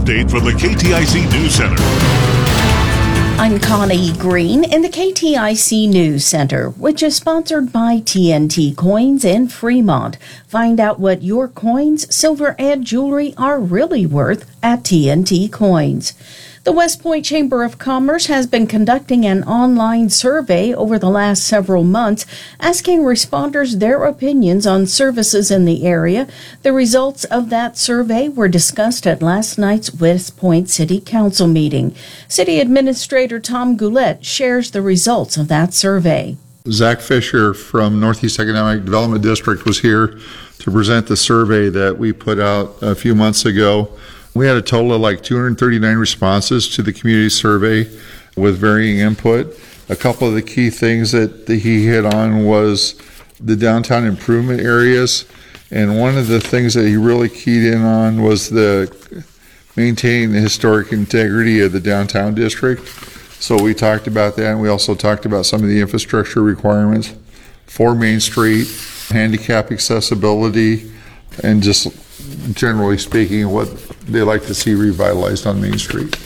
update from the KTIC News Center. I'm Connie Green in the KTIC News Center, which is sponsored by TNT Coins in Fremont. Find out what your coins, silver, and jewelry are really worth at TNT Coins. The West Point Chamber of Commerce has been conducting an online survey over the last several months, asking responders their opinions on services in the area. The results of that survey were discussed at last night's West Point City Council meeting. City Administrator Tom Goulet shares the results of that survey. Zach Fisher from Northeast Economic Development District was here to present the survey that we put out a few months ago. We had a total of like 239 responses to the community survey with varying input. A couple of the key things that he hit on was the downtown improvement areas. And one of the things that he really keyed in on was maintaining the historic integrity of the downtown district. So we talked about that, and we also talked about some of the infrastructure requirements for Main Street, handicap accessibility, and just generally speaking, what they like to see revitalized on Main Street.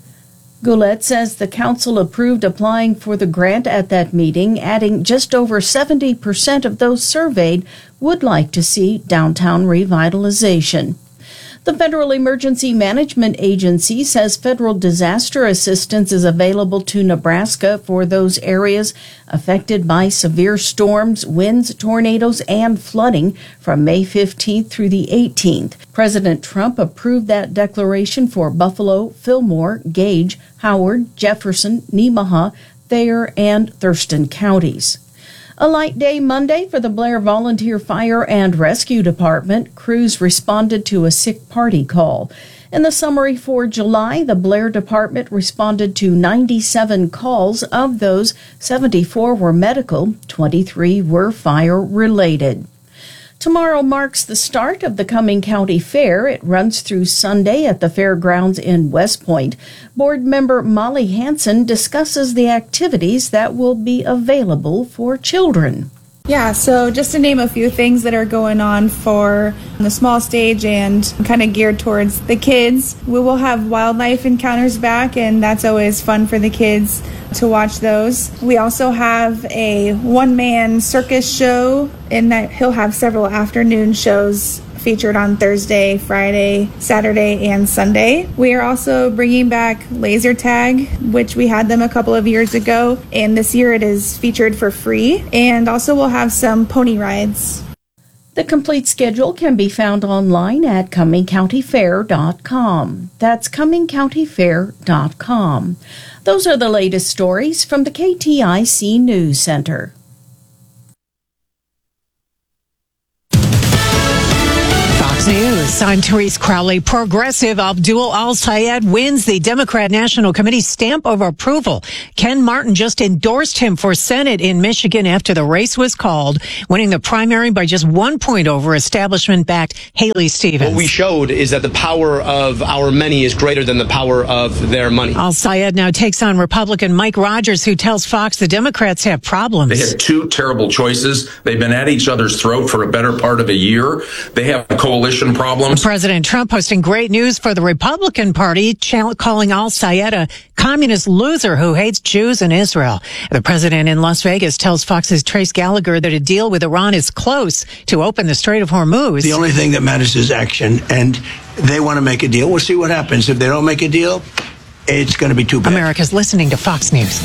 Goulet says the council approved applying for the grant at that meeting, adding just over 70% of those surveyed would like to see downtown revitalization. The Federal Emergency Management Agency says federal disaster assistance is available to Nebraska for those areas affected by severe storms, winds, tornadoes, and flooding from May 15th through the 18th. President Trump approved that declaration for Buffalo, Fillmore, Gage, Howard, Jefferson, Nemaha, Thayer, and Thurston counties. A light day Monday for the Blair Volunteer Fire and Rescue Department. Crews responded to a sick party call. In the summary for July, the Blair Department responded to 97 calls. Of those, 74 were medical, 23 were fire-related. Tomorrow marks the start of the Cumming County Fair. It runs through Sunday at the fairgrounds in West Point. Board member Molly Hanson discusses the activities that will be available for children. Yeah, so just to name a few things that are going on for the small stage and kind of geared towards the kids. We will have wildlife encounters back, and that's always fun for the kids to watch those. We also have a one-man circus show, and that he'll have several afternoon shows featured on Thursday, Friday, Saturday, and Sunday. We are also bringing back laser tag, which we had them a couple of years ago, and this year it is featured for free. And also we'll have some pony rides. The complete schedule can be found online at CummingCountyFair.com. That's CummingCountyFair.com. Those are the latest stories from the KTIC News Center. News. I'm Therese Crowley. Progressive Abdul Al-Sayed wins the Democrat National Committee stamp of approval. Ken Martin just endorsed him for Senate in Michigan after the race was called, winning the primary by just 1 point over establishment-backed Haley Stevens. What we showed is that the power of our many is greater than the power of their money. Al-Sayed now takes on Republican Mike Rogers, who tells Fox the Democrats have problems. They had two terrible choices. They've been at each other's throat for a better part of a year. They have coalition problems. President Trump posting great news for the Republican Party, calling Al-Sayed a communist loser who hates Jews and Israel. The president in Las Vegas tells Fox's Trace Gallagher that a deal with Iran is close to open the Strait of Hormuz. The only thing that matters is action, and they want to make a deal. We'll see what happens. If they don't make a deal, it's going to be too bad. America's listening to Fox News.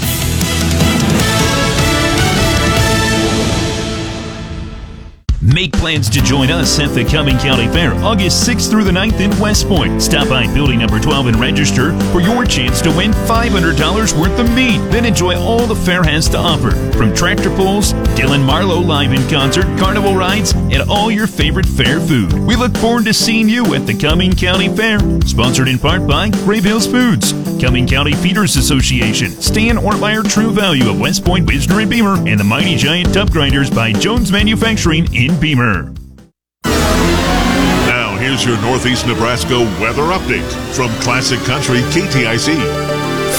Make plans to join us at the Cumming County Fair, August 6th through the 9th in West Point. Stop by building number 12 and register for your chance to win $500 worth of meat. Then enjoy all the fair has to offer, from tractor pulls, Dylan Marlowe live in concert, carnival rides, and all your favorite fair food. We look forward to seeing you at the Cumming County Fair, sponsored in part by Brave Hills Foods, Cumming County Feeders Association, Stan Ortmeyer True Value of West Point, Wisner, and Beamer, and the Mighty Giant Tub Grinders by Jones Manufacturing in Beamer. Now, here's your Northeast Nebraska weather update from Classic Country KTIC.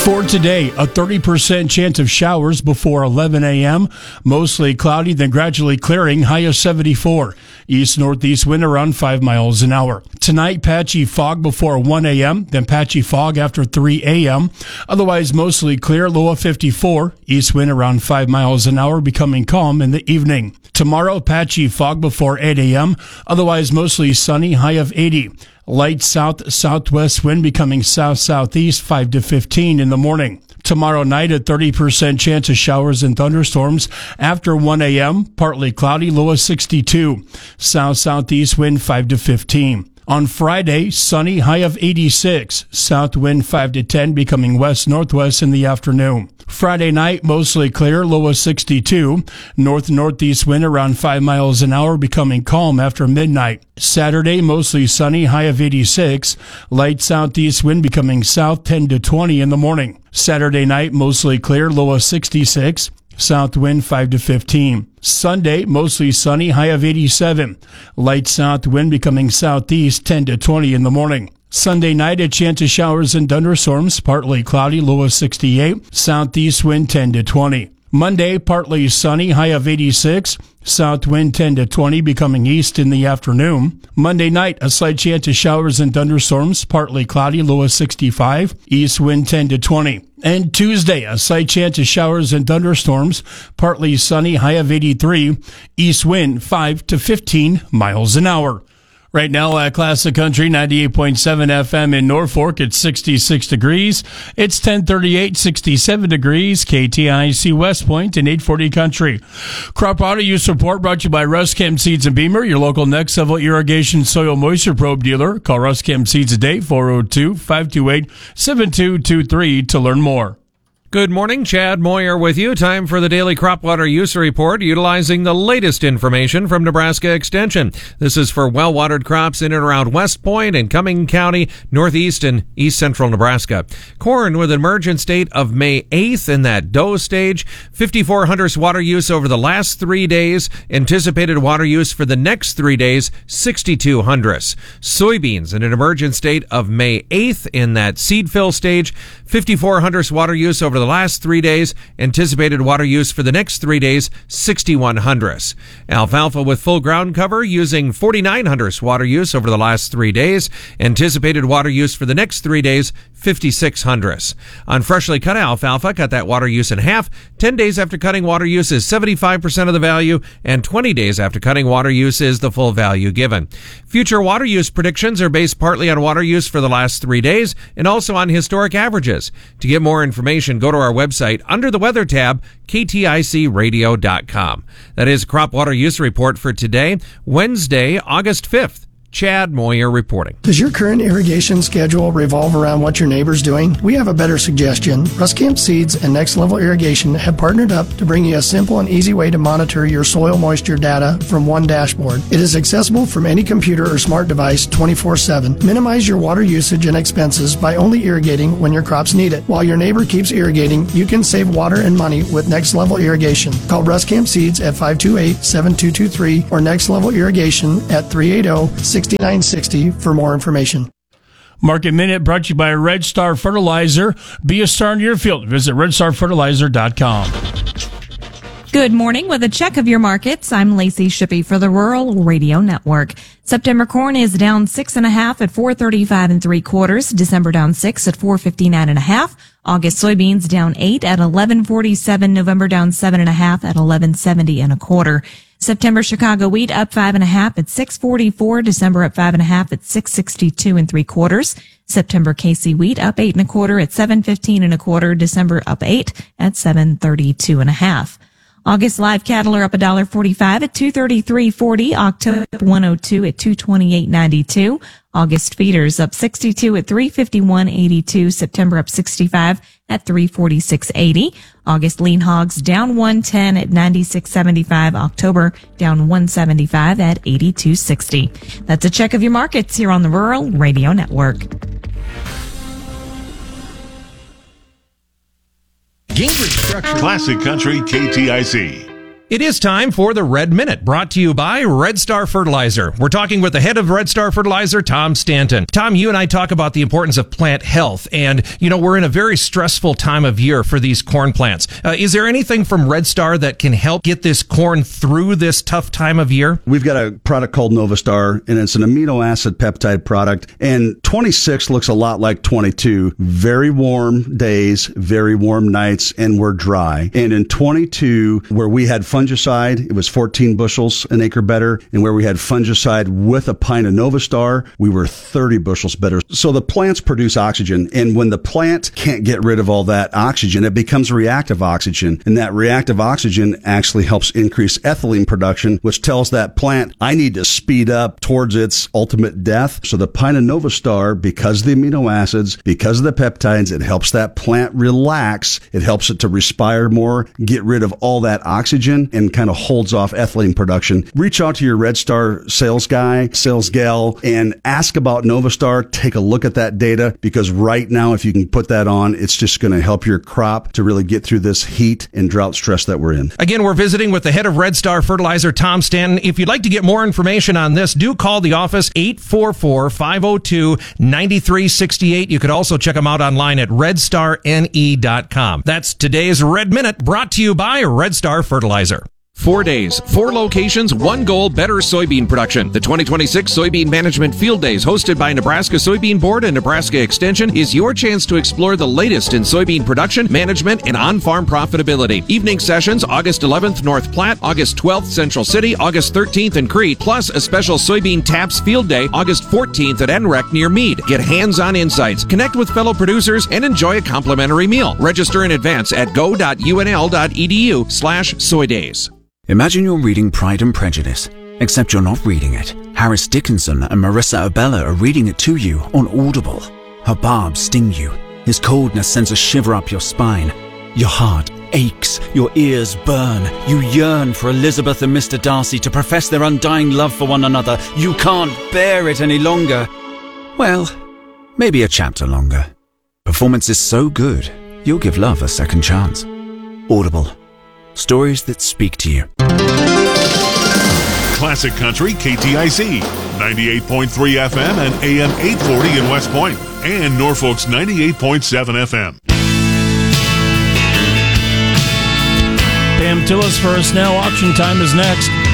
For today, a 30% chance of showers before 11 a.m. Mostly cloudy, then gradually clearing, high of 74. East-northeast wind around 5 miles an hour. Tonight, patchy fog before 1 a.m., then patchy fog after 3 a.m. Otherwise, mostly clear, low of 54. East wind around 5 miles an hour, becoming calm in the evening. Tomorrow, patchy fog before 8 a.m. Otherwise, mostly sunny, high of 80. Light south-southwest wind becoming south-southeast 5 to 15 in the morning. Tomorrow night, a 30% chance of showers and thunderstorms after 1 a.m. Partly cloudy, low of 62. South-southeast wind 5 to 15. On Friday, sunny, high of 86. South wind 5 to 10, becoming west-northwest in the afternoon. Friday night, mostly clear, low of 62. North-northeast wind around 5 miles an hour, becoming calm after midnight. Saturday, mostly sunny, high of 86. Light southeast wind becoming south 10 to 20 in the morning. Saturday night, mostly clear, low of 66. South wind 5 to 15. Sunday, mostly sunny, high of 87. Light south wind becoming southeast 10 to 20 in the morning. Sunday night, a chance of showers and thunderstorms, partly cloudy, low of 68. Southeast wind 10 to 20. Monday, partly sunny, high of 86. South wind 10 to 20, becoming east in the afternoon. Monday night, a slight chance of showers and thunderstorms, partly cloudy, low of 65. East wind 10 to 20. And Tuesday, a slight chance of showers and thunderstorms, partly sunny, high of 83. East wind 5 to 15 miles an hour. Right now at Classic Country 98.7 FM in Norfolk, it's 66 degrees. It's 1038, 67 degrees. KTIC West Point and 840 Country. Crop Auto Use Report brought to you by Ruscam Seeds and Beamer, your local next level irrigation soil moisture probe dealer. Call Ruscam Seeds today, 402-528-7223 to learn more. Good morning, Chad Moyer with you. Time for the daily crop water use report, utilizing the latest information from Nebraska Extension. This is for well-watered crops in and around West Point and Cumming County, northeast and east central Nebraska. Corn with an emergent state of May 8th in that dough stage. 5,400 water use over the last 3 days. Anticipated water use for the next 3 days, 6,200. Soybeans in an emergent state of May 8th in that seed fill stage. 5,400 water use over the last 3 days. Anticipated water use for the next 3 days, 6,100. Alfalfa with full ground cover using 4,900 water use over the last 3 days. Anticipated water use for the next 3 days, 5,600. On freshly cut alfalfa, cut that water use in half. 10 days after cutting, water use is 75% of the value, and 20 days after cutting, water use is the full value given. Future water use predictions are based partly on water use for the last 3 days and also on historic averages. To get more information, go to our website under the weather tab, kticradio.com. That is crop water use report for today, Wednesday, August 5th. Chad Moyer reporting. Does your current irrigation schedule revolve around what your neighbor's doing? We have a better suggestion. Ruscamp Seeds and Next Level Irrigation have partnered up to bring you a simple and easy way to monitor your soil moisture data from one dashboard. It is accessible from any computer or smart device 24/7. Minimize your water usage and expenses by only irrigating when your crops need it. While your neighbor keeps irrigating, you can save water and money with Next Level Irrigation. Call Ruscamp Seeds at 528-7223 or Next Level Irrigation at 380-6960 for more information. Market Minute brought to you by Red Star Fertilizer. Be a star in your field. Visit redstarfertilizer.com. Good morning. With a check of your markets, I'm Lacey Shippey for the Rural Radio Network. September corn is down 6.5 at 435 3/4. December down 6 at 459 1/2. August soybeans down 8 at 1147. November down 7.5 at 1170 1/4. September Chicago wheat up 5.5 at 644. December up 5.5 at 662 3/4. September KC wheat up 8 1/4 at 715 1/4. December up 8 at 732 1/2. August live cattle are up $1.45 at 233.40. October up 102 at 228.92. August feeders up 62 at 351.82. September up 65 at 346.80. August lean hogs down 110 at 96.75. October down 175 at 82.60. That's a check of your markets here on the Rural Radio Network. Classic Country KTIC. It is time for the Red Minute, brought to you by Red Star Fertilizer. We're talking with the head of Red Star Fertilizer, Tom Stanton. Tom, you and I talk about the importance of plant health, and, we're in a very stressful time of year for these corn plants. Is there anything from Red Star that can help get this corn through this tough time of year? We've got a product called Novastar, and it's an amino acid peptide product, and 26 looks a lot like 22. Very warm days, very warm nights, and we're dry. And in 22, where we had fungicide, it was 14 bushels an acre better. And where we had fungicide with a pint of Novastar, we were 30 bushels better. So the plants produce oxygen. And when the plant can't get rid of all that oxygen, it becomes reactive oxygen. And that reactive oxygen actually helps increase ethylene production, which tells that plant, I need to speed up towards its ultimate death. So the pint of Novastar, because of the amino acids, because of the peptides, it helps that plant relax. It helps it to respire more, get rid of all that oxygen, and kind of holds off ethylene production. Reach out to your Red Star sales guy, sales gal, and ask about Novastar. Take a look at that data, because right now, if you can put that on, it's just going to help your crop to really get through this heat and drought stress that we're in. Again, we're visiting with the head of Red Star Fertilizer, Tom Stanton. If you'd like to get more information on this, do call the office, 844-502-9368. You could also check them out online at redstarne.com. That's today's Red Minute, brought to you by Red Star Fertilizer. 4 days, 4 locations, 1 goal, better soybean production. The 2026 Soybean Management Field Days, hosted by Nebraska Soybean Board and Nebraska Extension, is your chance to explore the latest in soybean production, management, and on-farm profitability. Evening sessions, August 11th, North Platte, August 12th, Central City, August 13th in Crete, plus a special Soybean Taps Field Day, August 14th at NREC near Meade. Get hands-on insights, connect with fellow producers, and enjoy a complimentary meal. Register in advance at go.unl.edu/soydays. Imagine you're reading Pride and Prejudice, except you're not reading it. Harris Dickinson and Marissa Abella are reading it to you on Audible. Her barbs sting you. His coldness sends a shiver up your spine. Your heart aches, your ears burn. You yearn for Elizabeth and Mr. Darcy to profess their undying love for one another. You can't bear it any longer. Well, maybe a chapter longer. Performance is so good, you'll give love a second chance. Audible. Stories that speak to you. Classic Country KTIC, 98.3 FM and AM 840 in West Point, and Norfolk's 98.7 FM. Pam Tillis for us now. Auction time is next.